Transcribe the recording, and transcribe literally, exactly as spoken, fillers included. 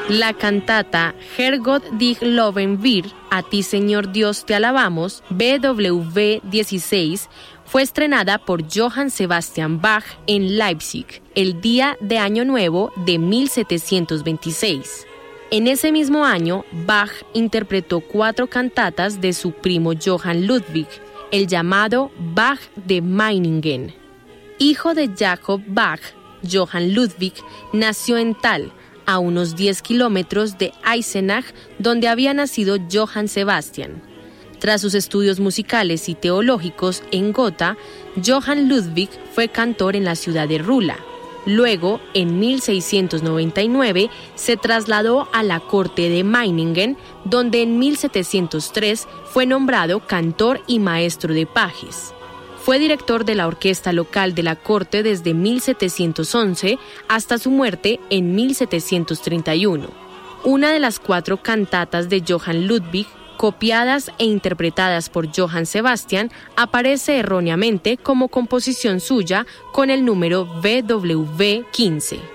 La cantata Herrgott dich loben wir, A ti Señor Dios te alabamos, B W V dieciséis, fue estrenada por Johann Sebastian Bach en Leipzig, el día de Año Nuevo de mil setecientos veintiséis. En ese mismo año, Bach interpretó cuatro cantatas de su primo Johann Ludwig, el llamado Bach de Meiningen. Hijo de Jacob Bach, Johann Ludwig nació en Thal, a unos diez kilómetros de Eisenach, donde había nacido Johann Sebastian. Tras sus estudios musicales y teológicos en Gotha, Johann Ludwig fue cantor en la ciudad de Rula. Luego, en mil seiscientos noventa y nueve, se trasladó a la corte de Meiningen, donde en mil setecientos tres fue nombrado cantor y maestro de pajes. Fue director de la orquesta local de la corte desde mil setecientos once hasta su muerte en mil setecientos treinta y uno. Una de las cuatro cantatas de Johann Ludwig, copiadas e interpretadas por Johann Sebastian, aparece erróneamente como composición suya con el número B W V quince.